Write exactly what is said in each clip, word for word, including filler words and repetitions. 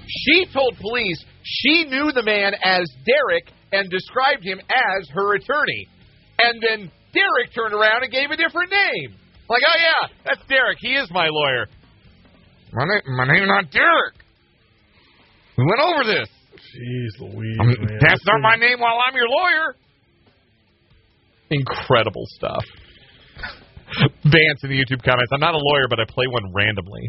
She told police she knew the man as Derek and described him as her attorney. And then Derek turned around and gave a different name. Like, oh, yeah, that's Derek. He is my lawyer. My, name, my name's not Derek. We went over this. Jeez Louise, um, man. That's not my name while I'm your lawyer. Incredible stuff. Vance in the YouTube comments, I'm not a lawyer, but I play one randomly.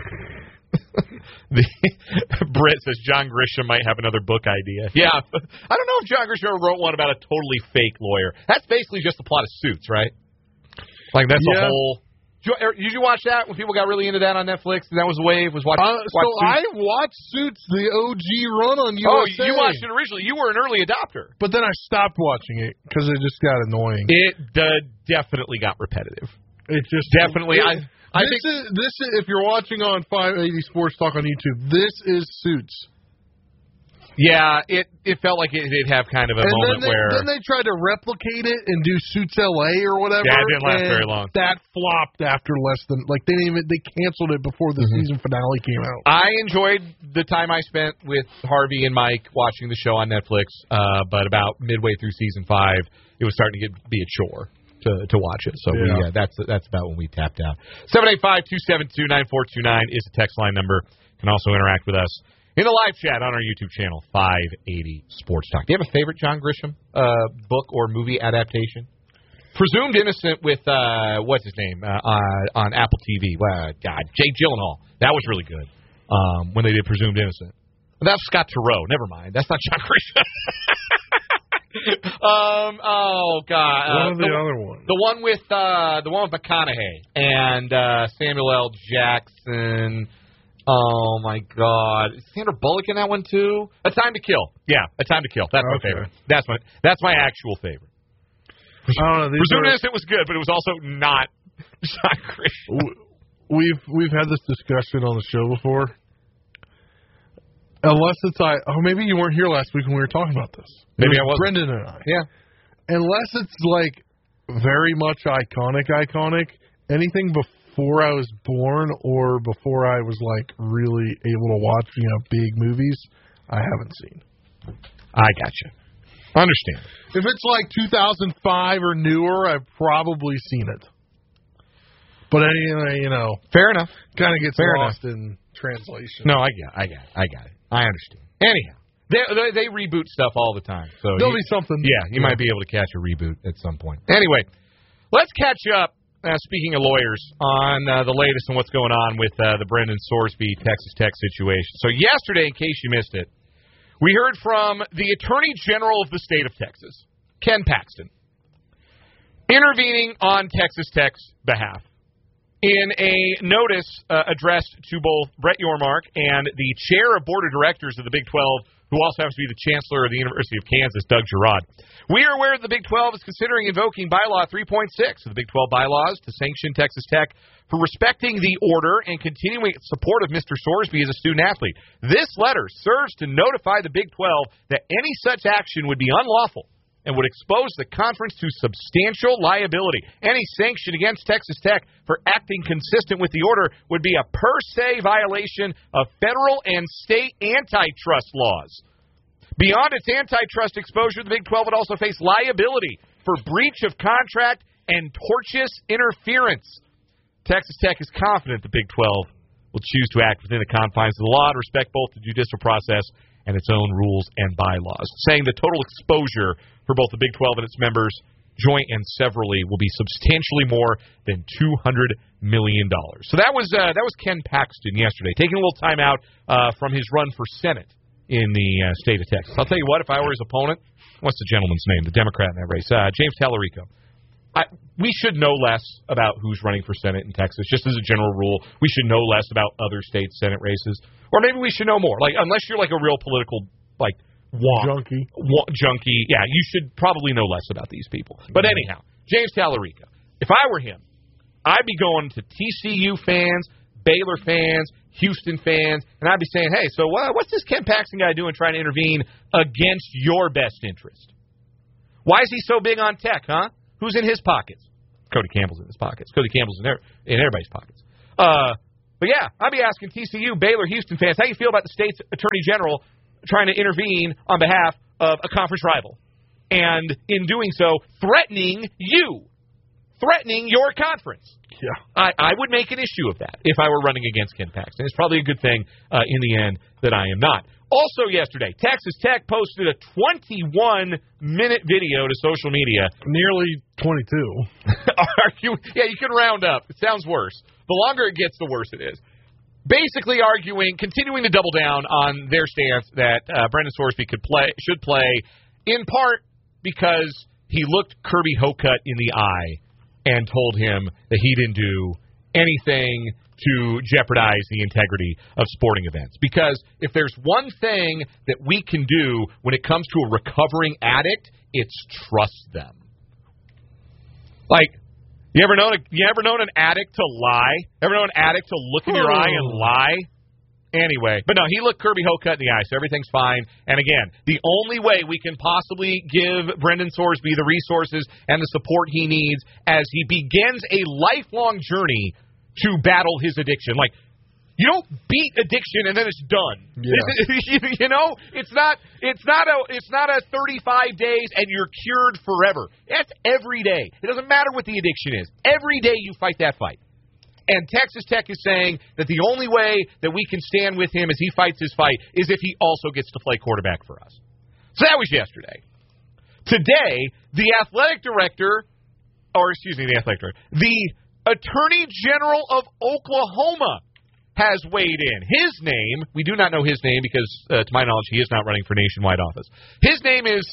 the, Britt says John Grisham might have another book idea. Yeah, I don't know if John Grisham wrote one about a totally fake lawyer. That's basically just the plot of Suits, right? Like, that's yeah. a whole... Did you, did you watch that when people got really into that on Netflix? And that was the wave? Was watching, uh, so watch I watched Suits, the O G run on U S A. Oh, you watched it originally. You were an early adopter. But then I stopped watching it because it just got annoying. It uh, definitely got repetitive. It just definitely. It, I, I this think is this is, if you're watching on five eighty Sports Talk on YouTube, this is Suits. Yeah, it, it felt like it did have kind of a and moment then they, where... then they tried to replicate it and do Suits L A or whatever. Yeah, it didn't last very long. That flopped after less than... Like, they didn't even... They canceled it before the mm-hmm. season finale came out. I enjoyed the time I spent with Harvey and Mike watching the show on Netflix, uh, but about midway through season five, it was starting to get be a chore to to watch it. So yeah. we, uh, that's that's about when we tapped out. seven eight five, two seven two, nine four two nine is the text line number. You can also interact with us in the live chat on our YouTube channel, five eighty Sports Talk. Do you have a favorite John Grisham uh, book or movie adaptation? Presumed Innocent with, uh, what's his name, uh, on, on Apple T V. Uh, God, Jake Gyllenhaal. That was really good um, when they did Presumed Innocent. That was Scott Turow. Never mind. That's not John Grisham. um, oh, God. Uh, what was the, the other one? The one with, uh, the one with McConaughey and uh, Samuel L. Jackson. Oh, my God. Is Sandra Bullock in that one, too? A Time to Kill. Yeah, A Time to Kill. That's my okay. favorite. That's my that's my actual favorite. I don't know. Presumed Innocent was good, but it was also not John Grisham. We've, we've had this discussion on the show before. Unless it's I... Oh, maybe you weren't here last week when we were talking about this. Maybe I wasn't. Brendan and I. Yeah. Unless it's, like, very much iconic, iconic, anything before... Before I was born or before I was, like, really able to watch, you know, big movies, I haven't seen. I gotcha. Understand. If it's, like, two thousand five or newer, I've probably seen it. But, you know... Fair enough. Kind of gets Fair lost enough. in translation. No, I got it. I got it. I got it. I understand. Anyhow, they, they, they reboot stuff all the time. So There'll you, be something. Yeah, you yeah. might be able to catch a reboot at some point. Anyway, let's catch up. Uh, speaking of lawyers, on uh, the latest on what's going on with uh, the Brendan Sorsby Texas Tech situation. So yesterday, in case you missed it, we heard from the Attorney General of the state of Texas, Ken Paxton, intervening on Texas Tech's behalf in a notice uh, addressed to both Brett Yormark and the chair of board of directors of the Big twelve, who also happens to be the chancellor of the University of Kansas, Doug Girod. We are aware that the Big twelve is considering invoking bylaw three point six of the Big twelve bylaws to sanction Texas Tech for respecting the order and continuing its support of Mister Sorsby as a student-athlete. This letter serves to notify the Big twelve that any such action would be unlawful and would expose the conference to substantial liability. Any sanction against Texas Tech for acting consistent with the order would be a per se violation of federal and state antitrust laws. Beyond its antitrust exposure, the Big twelve would also face liability for breach of contract and tortious interference. Texas Tech is confident the Big twelve will choose to act within the confines of the law and respect both the judicial process and its own rules and bylaws, saying the total exposure for both the Big twelve and its members, joint and severally, will be substantially more than two hundred million dollars. So that was uh, that was Ken Paxton yesterday, taking a little time out uh, from his run for Senate in the uh, state of Texas. I'll tell you what, if I were his opponent, what's the gentleman's name, the Democrat in that race? Uh, James Tallarico. I, we should know less about who's running for Senate in Texas, just as a general rule. We should know less about other state Senate races. Or maybe we should know more. Like, unless you're like a real political, like, wonk, junkie. Wonk, junkie. Yeah, you should probably know less about these people. But anyhow, James Tallarico. If I were him, I'd be going to T C U fans, Baylor fans, Houston fans, and I'd be saying, hey, so uh, what's this Ken Paxton guy doing trying to intervene against your best interest? Why is he so big on Tech, huh? Who's in his pockets? Cody Campbell's in his pockets. Cody Campbell's in, there, in everybody's pockets. Uh, But yeah, I'll be asking T C U, Baylor, Houston fans, how you feel about the state's attorney general trying to intervene on behalf of a conference rival, and in doing so, threatening you, threatening your conference. Yeah, I, I would make an issue of that if I were running against Ken Paxton. It's probably a good thing uh, in the end that I am not. Also yesterday, Texas Tech posted a twenty-one minute video to social media. Nearly twenty-two. Are you, yeah, you can round up. It sounds worse. The longer it gets, the worse it is. Basically arguing, continuing to double down on their stance that uh, Brendan Sorsby could play, should play, in part because he looked Kirby Hocutt in the eye and told him that he didn't do anything to jeopardize the integrity of sporting events. Because if there's one thing that we can do when it comes to a recovering addict, it's trust them. Like, you ever known a, you ever known an addict to lie? Ever known an addict to look in your oh. eye and lie? Anyway, but no, he looked Kirby Hocutt in the eye, so everything's fine. And again, the only way we can possibly give Brendan Sorsby the resources and the support he needs as he begins a lifelong journey to battle his addiction. Like, you don't beat addiction and then it's done. Yeah. You know, it's not it's not a it's not a thirty-five days and you're cured forever. That's every day. It doesn't matter what the addiction is. Every day you fight that fight. And Texas Tech is saying that the only way that we can stand with him as he fights his fight is if he also gets to play quarterback for us. So that was yesterday. Today, the athletic director, or excuse me, the athletic director, the Attorney General of Oklahoma has weighed in. His name, we do not know his name because, uh, to my knowledge, he is not running for nationwide office. His name is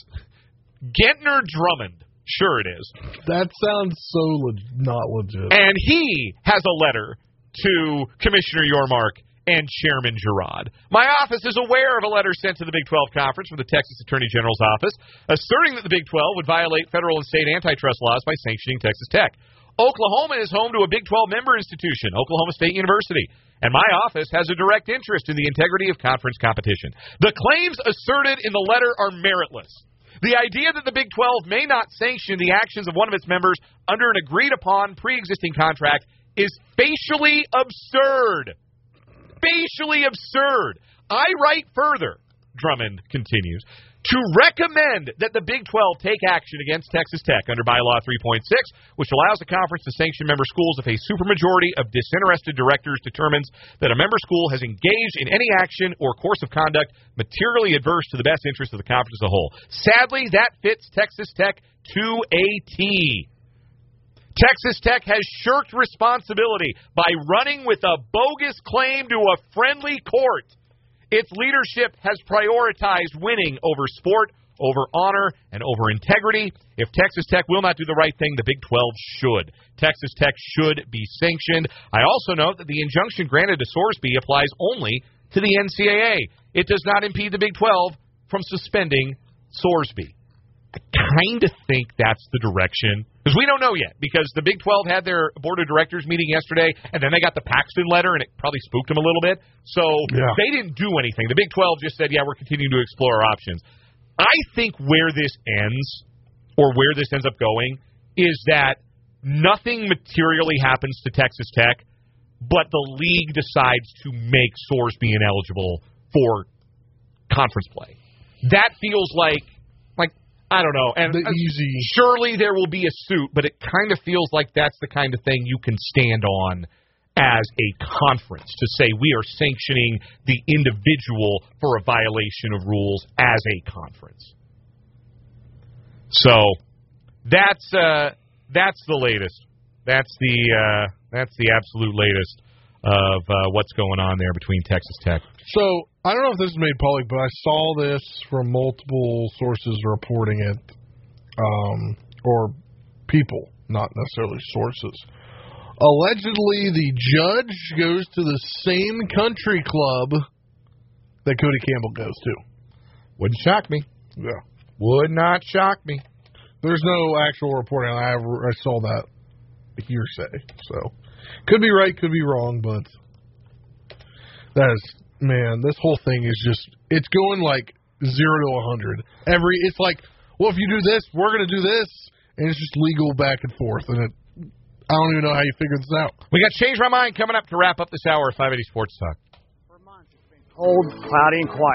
Gentner Drummond. Sure it is. That sounds so leg- not legit. And he has a letter to Commissioner Yormark and Chairman Girard. My office is aware of a letter sent to the Big twelve Conference from the Texas Attorney General's office asserting that the Big twelve would violate federal and state antitrust laws by sanctioning Texas Tech. Oklahoma is home to a Big twelve member institution, Oklahoma State University, and my office has a direct interest in the integrity of conference competition. The claims asserted in the letter are meritless. The idea that the Big twelve may not sanction the actions of one of its members under an agreed-upon pre-existing contract is facially absurd. Facially absurd. I write further, Drummond continues, to recommend that the Big twelve take action against Texas Tech under Bylaw three point six, which allows the conference to sanction member schools if a supermajority of disinterested directors determines that a member school has engaged in any action or course of conduct materially adverse to the best interest of the conference as a whole. Sadly, that fits Texas Tech to a T. Texas Tech has shirked responsibility by running with a bogus claim to a friendly court. Its leadership has prioritized winning over sport, over honor, and over integrity. If Texas Tech will not do the right thing, the Big twelve should. Texas Tech should be sanctioned. I also note that the injunction granted to Sorsby applies only to the N C double A. It does not impede the Big twelve from suspending Sorsby. I kind of think that's the direction. Because we don't know yet. Because the Big twelve had their board of directors meeting yesterday, and then they got the Paxton letter, and it probably spooked them a little bit. So yeah. They didn't do anything. The Big twelve just said, yeah, we're continuing to explore our options. I think where this ends, or where this ends up going, is that nothing materially happens to Texas Tech, but the league decides to make Sorsby ineligible for conference play. That feels like, like I don't know. And the easy. Surely there will be a suit, but it kind of feels like that's the kind of thing you can stand on as a conference to say we are sanctioning the individual for a violation of rules as a conference. So that's uh, that's the latest. That's the uh, that's the absolute latest of uh, what's going on there between Texas Tech. So I don't know if this is made public, but I saw this from multiple sources reporting it, um, or people, not necessarily sources. Allegedly, the judge goes to the same country club that Cody Campbell goes to. Wouldn't shock me. Yeah. Would not shock me. There's no actual reporting. I, I saw that hearsay. So, could be right, could be wrong, but that is, man, this whole thing is just, it's going like zero to a hundred. Every, it's like, well, if you do this, we're going to do this, and it's just legal back and forth, and it, I don't even know how you figured this out. We got Change My Mind coming up to wrap up this hour of five eighty Sports Talk. For months, it's been cold, cloudy, and quiet.